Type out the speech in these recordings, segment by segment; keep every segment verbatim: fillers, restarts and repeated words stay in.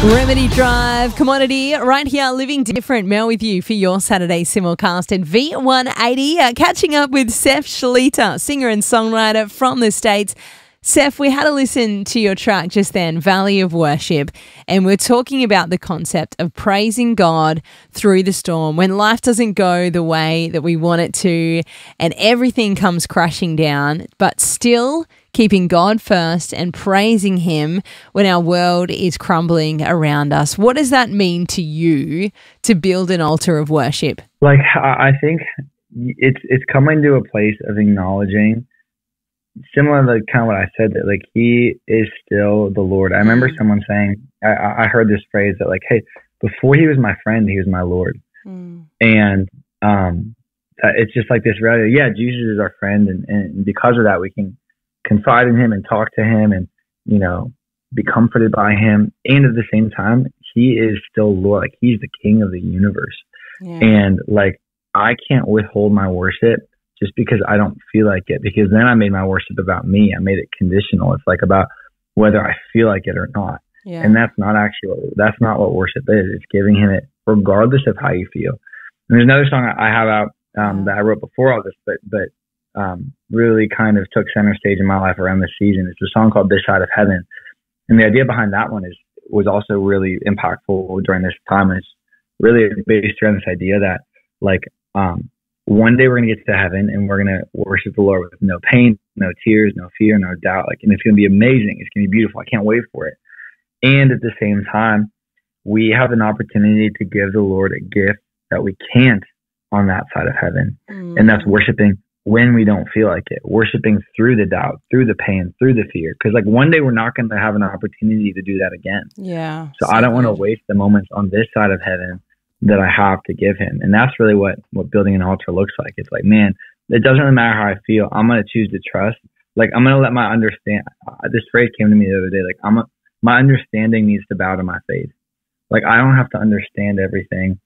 Remedy Drive, Commodity, right here, Living Different. Mel with you for your Saturday simulcast at V one eighty. Uh, catching up with Seth Shalita, singer and songwriter from the States. Seth, we had a listen to your track just then, Valley of Worship, and we're talking about the concept of praising God through the storm when life doesn't go the way that we want it to and everything comes crashing down, but still keeping God first and praising Him when our world is crumbling around us. What does that mean to you to build an altar of worship? Like, I think it's it's coming to a place of acknowledging, similar to kind of what I said, that like He is still the Lord. I remember mm. someone saying, I, I heard this phrase that like, hey, before He was my friend, He was my Lord. Mm. And um, it's just like this reality. Yeah, Jesus is our friend, and, and because of that, we can confide in Him and talk to Him and, you know, be comforted by Him. And at the same time, He is still Lord. Like, He's the King of the universe. Yeah. And like, I can't withhold my worship just because I don't feel like it, because then I made my worship about me. I made it conditional. It's like about whether I feel like it or not. Yeah. And that's not actually, that's not what worship is. It's giving Him it regardless of how you feel. And there's another song I have out um, that I wrote before all this, but, but, um, really kind of took center stage in my life around this season. It's a song called This Side of Heaven. And the idea behind that one is, was also really impactful during this time. And it's really based around this idea that like, um, one day we're going to get to heaven and we're going to worship the Lord with no pain, no tears, no fear, no doubt. Like, and it's going to be amazing. It's going to be beautiful. I can't wait for it. And at the same time, we have an opportunity to give the Lord a gift that we can't on that side of heaven. Mm. And that's worshiping when we don't feel like it, worshiping through the doubt, through the pain, through the fear. Because like one day we're not going to have an opportunity to do that again. Yeah. So, so I don't want to waste the moments on this side of heaven that I have to give Him. And that's really what, what building an altar looks like. It's like, man, it doesn't really matter how I feel. I'm going to choose to trust. Like, I'm going to let my understand. Uh, this phrase came to me the other day. Like, I'm a, my understanding needs to bow to my faith. Like, I don't have to understand everything.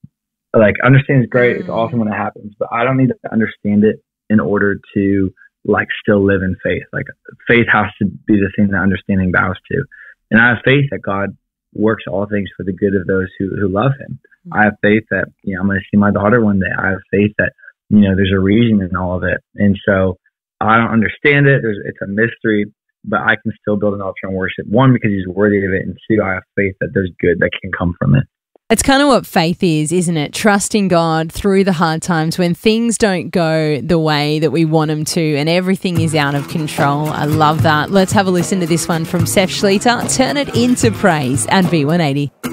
Like, understanding is great. It's awesome when it happens, but I don't need to understand it in order to like still live in faith. Like, faith has to be the thing that understanding bows to. And I have faith that God works all things for the good of those who, who love Him. Mm-hmm. I have faith that, you know, I'm going to see my daughter one day. I have faith that, you know, there's a reason in all of it. And so I don't understand it. There's, it's a mystery, but I can still build an altar and worship. One, because He's worthy of it. And two, I have faith that there's good that can come from it. It's kind of what faith is, isn't it? Trusting God through the hard times when things don't go the way that we want them to and everything is out of control. I love that. Let's have a listen to this one from Seth Shalita, Turn It Into Praise at V one eighty.